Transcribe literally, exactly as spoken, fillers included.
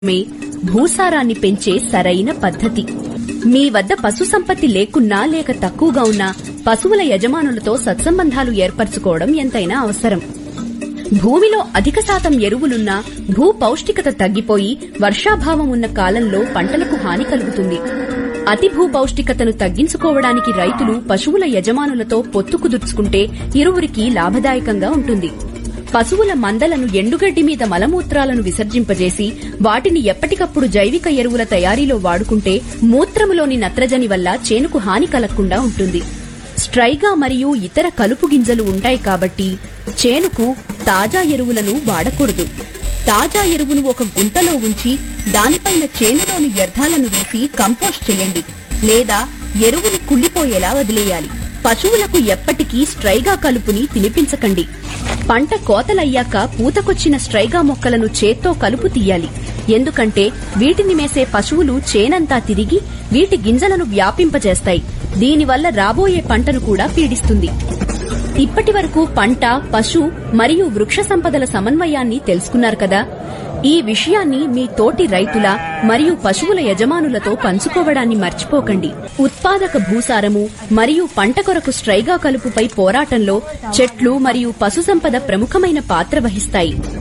మే భూసారాన్ని పెంచే సరైన పద్ధతి. మీ వద్ద పశు సంపత్తి లేకున్నా లేక తక్కువగా ఉన్నా పశువుల యజమానులతో సత్సంబంధాలు ఏర్పరచుకోవడం ఎంతైనా అవసరం. భూమిలో అధిక శాతం ఎరువులున్నా భూ పౌష్టికత తగ్గిపోయి వర్షాభావం ఉన్న కాలంలో పంటలకు హాని కలుగుతుంది. అతి భూ పౌష్టికతను తగ్గించుకోవడానికి రైతులు పశువుల యజమానులతో పొత్తు కుదుర్చుకుంటే ఇరువురికి లాభదాయకంగా ఉంటుంది. పశువుల మందలను ఎండుగడ్డి మీద మలమూత్రాలను విసర్జింపజేసి వాటిని ఎప్పటికప్పుడు జైవిక ఎరువుల తయారీలో వాడుకుంటే మూత్రములోని నత్రజని వల్ల చేనుకు హాని కలగకుండా ఉంటుంది. స్ట్రైగా మరియు ఇతర కలుపు గింజలు ఉంటాయి కాబట్టి చేనుకు తాజా ఎరువులను వాడకూడదు. తాజా ఎరువును ఒక గుంటలో ఉంచి దానిపైన చేనులోని వ్యర్థాలను వేసి కంపోస్ట్ చేయండి లేదా ఎరువును కుళ్లిపోయేలా వదిలేయాలి. పశువులకు ఎప్పటికీ స్ట్రైగా కలుపుని తినిపించకండి. పంట కోతలయ్యాక పూతకొచ్చిన స్ట్రైగా మొక్కలను చేత్తో కలుపు తీయాలి. ఎందుకంటే వీటిని మేసే పశువులు చేనంతా తిరిగి వీటి గింజలను వ్యాపింపజేస్తాయి. దీనివల్ల రాబోయే పంటను కూడా పీడిస్తుంది. ఇప్పటి వరకు పంట, పశు మరియు వృక్ష సంపదల సమన్వయాన్ని తెలుసుకున్నారు కదా. ఈ విషయాన్ని మీ తోటి రైతుల మరియు పశువుల యజమానులతో పంచుకోవడాన్ని మర్చిపోకండి. ఉత్పాదక భూసారము మరియు పంట కొరకు స్ట్రైగా కలుపుపై పోరాటంలో చెట్లు మరియు పశు సంపద ప్రముఖమైన పాత్ర వహిస్తాయి.